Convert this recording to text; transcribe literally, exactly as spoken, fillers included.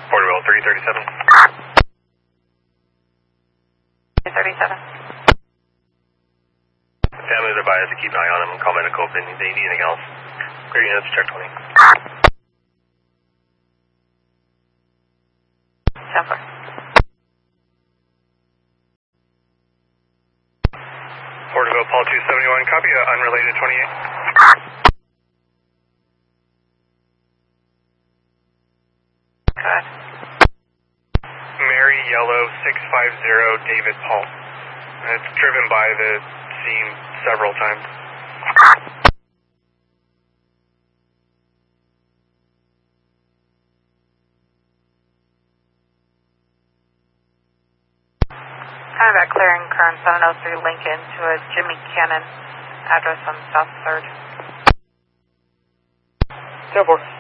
Porterville, three thirty-seven. three thirty-seven. Families are advised to keep an eye on them and call medical if they need, they need anything else. Clear units, check twenty. ten four. Porterville, Paul two seventy-one, copy, uh, unrelated twenty-eight. Good. Mary Yellow six five zero, David Paul. And it's driven by the scene several times. I have that clearing current seven oh three Lincoln to a Jimmy Cannon address on South third. ten four.